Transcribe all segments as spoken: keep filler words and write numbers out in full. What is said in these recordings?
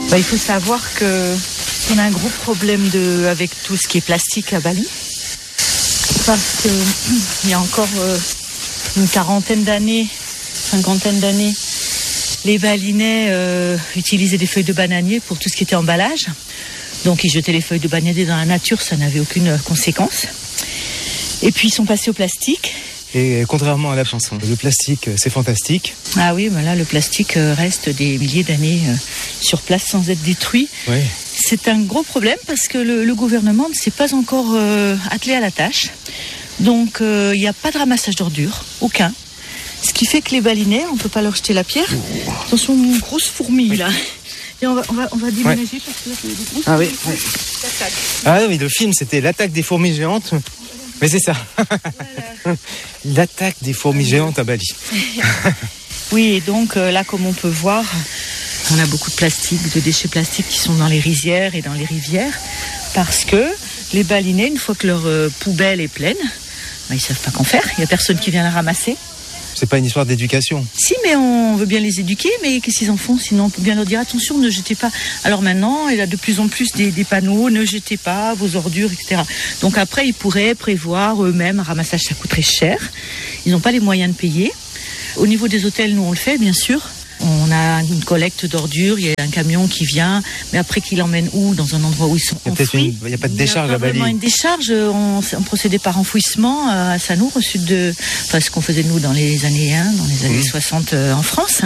Bah, il faut savoir que on a un gros problème de, avec tout ce qui est plastique à Bali. Parce que il y a encore euh, une quarantaine d'années, cinquantaine d'années, les Balinais euh, utilisaient des feuilles de bananier pour tout ce qui était emballage. Donc ils jetaient les feuilles de bananier dans la nature, ça n'avait aucune conséquence. Et puis ils sont passés au plastique. Et contrairement à la chanson, le plastique, c'est fantastique. Ah oui, mais là, le plastique reste des milliers d'années sur place sans être détruit. Oui. C'est un gros problème parce que le, le gouvernement ne s'est pas encore euh, attelé à la tâche. Donc, il euh, n'y a pas de ramassage d'ordures, aucun. Ce qui fait que les Balinais, on ne peut pas leur jeter la pierre. Oh. Attention, une grosse fourmi, oui. Là. Et on va, on va, on va déménager ouais. Parce que là, c'est des grosses ah, fourmis. Oui. Ah oui, le film, c'était l'attaque des fourmis géantes. Mais c'est ça. Voilà. L'attaque des fourmis géantes à Bali. Oui, et donc euh, là, comme on peut voir, on a beaucoup de plastique, de déchets plastiques qui sont dans les rizières et dans les rivières, parce que les Balinais, une fois que leur euh, poubelle est pleine, ben, ils ne savent pas qu'en faire. Il n'y a personne qui vient la ramasser. C'est pas une histoire d'éducation. Si, mais on veut bien les éduquer, mais qu'est-ce qu'ils en font? Sinon, on peut bien leur dire attention, ne jetez pas. Alors maintenant, il y a de plus en plus des, des panneaux, ne jetez pas vos ordures, et cetera. Donc après, ils pourraient prévoir eux-mêmes un ramassage, ça coûterait cher. Ils n'ont pas les moyens de payer. Au niveau des hôtels, nous on le fait, bien sûr. On a une collecte d'ordures, il y a un camion qui vient, mais après qu'il emmène où? Dans un endroit où ils sont enfouis. Il n'y a pas de décharge à Bali. Il n'y a pas vraiment une décharge. On, on procédait par enfouissement à Sanur, au sud de... Enfin, ce qu'on faisait nous dans les années un, dans les années mmh. soixante euh, en France.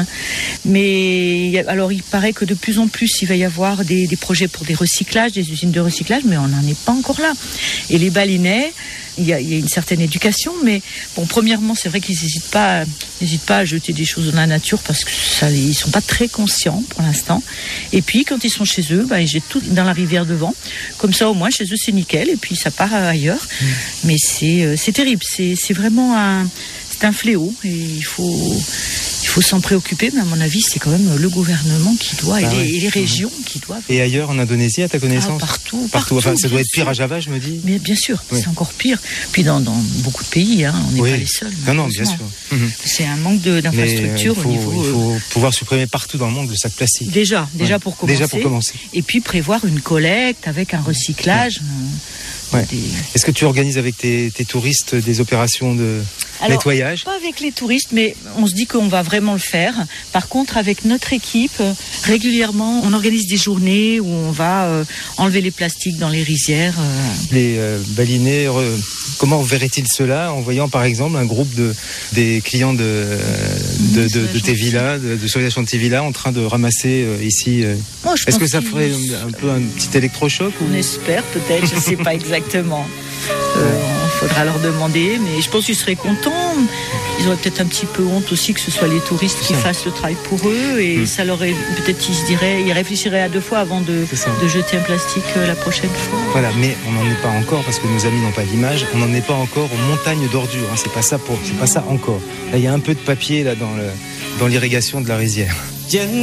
Mais alors, il paraît que de plus en plus, il va y avoir des, des projets pour des recyclages, des usines de recyclage, mais on n'en est pas encore là. Et les Balinais... Il y, a, il y a une certaine éducation, mais bon, premièrement, c'est vrai qu'ils n'hésitent pas, n'hésitent pas à jeter des choses dans la nature parce que ça, ils sont pas très conscients pour l'instant. Et puis, quand ils sont chez eux, bah, ils jettent tout dans la rivière devant. Comme ça, au moins, chez eux, c'est nickel. Et puis, ça part ailleurs. Mmh. Mais c'est, c'est terrible. C'est, c'est vraiment un, c'est un fléau. Et il faut, il faut s'en préoccuper. Mais à mon avis, c'est quand même le gouvernement qui doit, ah et, ouais. les, et les régions mmh. qui doivent. Et ailleurs, en Indonésie, à ta connaissance? Ah, partout, partout. Partout. Enfin, ça doit être pire sûr. à Java, je me dis. Mais bien sûr, oui. C'est encore pire. Puis dans, dans beaucoup de pays, hein, on n'est oui. pas les seuls. Non, non, bien sûr. Mmh. C'est un manque de, d'infrastructures il faut, au niveau. Il faut pouvoir supprimer partout dans le monde le sac plastique. Déjà, déjà ouais. pour commencer. Déjà pour commencer. Et puis prévoir une collecte avec un recyclage. Ouais. Ouais. Des... Est-ce que tu organises avec tes, tes touristes des opérations de Alors, nettoyage? Pas avec les touristes, mais on se dit qu'on va vraiment le faire. Par contre, avec notre équipe, régulièrement, on organise des journées où on va euh, enlever les plastiques dans les rizières. Euh... Les euh, Balinais, euh, comment verraient-ils cela en voyant par exemple un groupe de des clients de de, de, de, de tes villas, de, de Soria Shanti Villa, en train de ramasser euh, ici euh... oh, Est-ce que ça ferait un peu un petit électrochoc ou... On espère peut-être, je ne sais pas exactement. Euh, il faudra leur demander, mais je pense qu'ils seraient contents. Ils auraient peut-être un petit peu honte aussi que ce soit les touristes qui fassent le travail pour eux, et mmh. ça leur est, peut-être ils se diraient, ils réfléchiraient à deux fois avant de, de jeter un plastique la prochaine fois. Voilà, mais on n'en est pas encore parce que nos amis n'ont pas l'image. On n'en est pas encore aux montagnes d'ordures. Hein, c'est pas ça pour, c'est pas ça encore. Là, il y a un peu de papier là dans le, dans l'irrigation de la rizière.